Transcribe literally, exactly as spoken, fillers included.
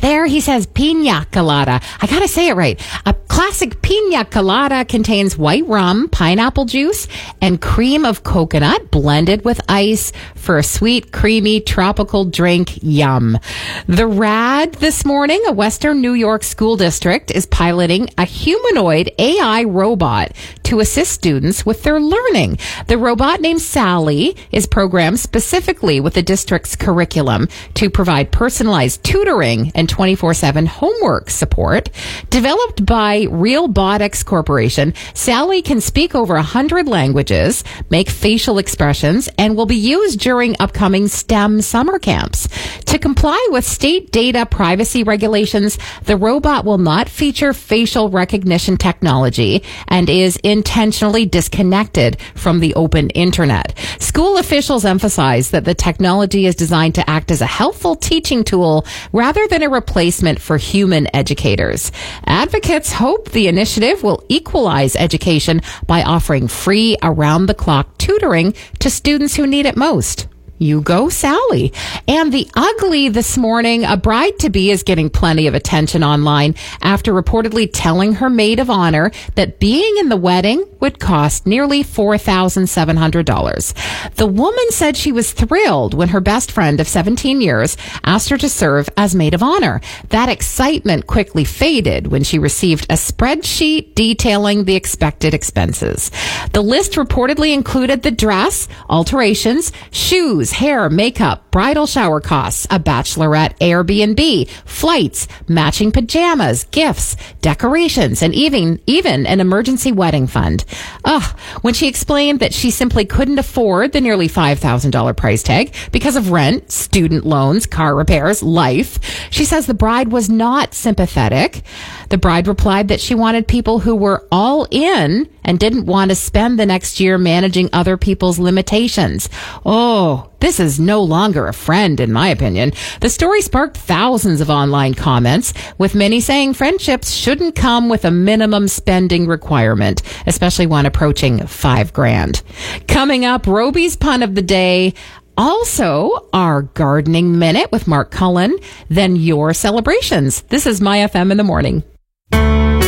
There he says pina colada. I gotta say it right. A classic pina colada contains white rum, pineapple juice, and cream of coconut blended with ice for a sweet, creamy, tropical drink. Yum. The Rad this morning, a Western New York school district is piloting a humanoid A I robot to assist students with their learning. The robot named Sally is programmed specifically with the district's curriculum to provide personalized tutoring and twenty-four seven homework support. Developed by Realbotics Corporation, Sally can speak over one hundred languages, make facial expressions, and will be used during upcoming STEM summer camps. To comply with state data privacy regulations, the robot will not feature facial recognition technology and is intentionally disconnected from the open internet. School officials emphasize that the technology is designed to act as a helpful teaching tool rather than a replacement for human educators. Advocates hope the initiative will equalize education by offering free around-the-clock tutoring to students who need it most. You go, Sally. And the ugly this morning, a bride-to-be is getting plenty of attention online after reportedly telling her maid of honor that being in the wedding would cost nearly four thousand seven hundred dollars. The woman said she was thrilled when her best friend of seventeen years asked her to serve as maid of honor. That excitement quickly faded when she received a spreadsheet detailing the expected expenses. The list reportedly included the dress, alterations, shoes, hair, makeup, bridal shower costs, a bachelorette Airbnb, flights, matching pajamas, gifts, decorations, and even even an emergency wedding fund. Ugh. When she explained that she simply couldn't afford the nearly five thousand dollars price tag because of rent, student loans, car repairs, life, she says the bride was not sympathetic. The bride replied that she wanted people who were all in and didn't want to spend the next year managing other people's limitations. Oh, this is no longer a friend, in my opinion. The story sparked thousands of online comments, with many saying friendships shouldn't come with a minimum spending requirement, especially when approaching five grand. Coming up, Roby's pun of the day. Also, our gardening minute with Mark Cullen. Then your celebrations. This is My F M in the morning.